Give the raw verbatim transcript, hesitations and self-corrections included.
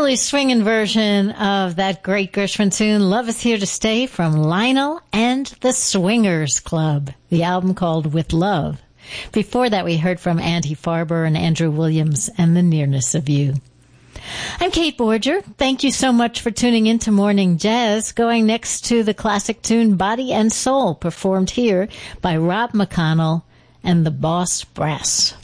early swinging version of that great Gershwin tune, Love Is Here to Stay, from Lionel and the Swingers Club, the album called With Love. Before that, we heard from Andy Farber and Andrew Williams and The Nearness of You. I'm Kate Borger. Thank you so much for tuning in to Morning Jazz, going next to the classic tune Body and Soul, performed here by Rob McConnell and the Boss Brass.